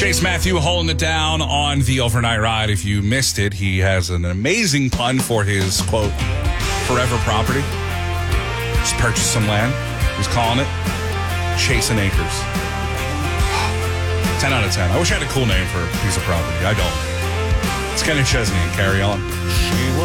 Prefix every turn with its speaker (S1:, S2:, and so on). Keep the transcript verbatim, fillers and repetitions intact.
S1: Chase Matthew holding it down on the overnight ride. If you missed it, he has an amazing pun for his, quote, forever property. Just purchased some land. He's calling it Chasing Acres. ten out of ten. I wish I had a cool name for a piece of property. I don't. It's Kenny Chesney and Carry On. She